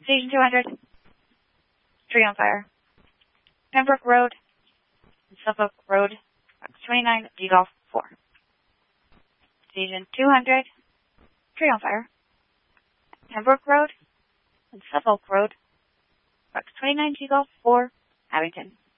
Station 200, tree on fire. Pembroke Road, Suffolk Road, box 29, G Golf 4. Station 200, tree on fire. Pembroke Road and Suffolk Road, box 29, G Golf 4, Abington.